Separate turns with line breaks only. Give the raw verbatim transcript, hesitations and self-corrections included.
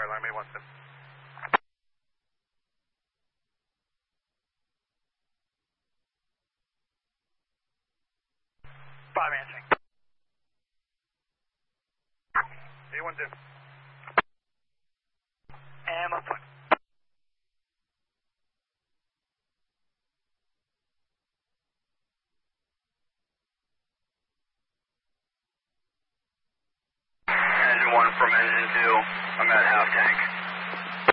alarm A one seven. Five answering. A one zero. And one foot.
Engine one from engine two. I'm at half tank.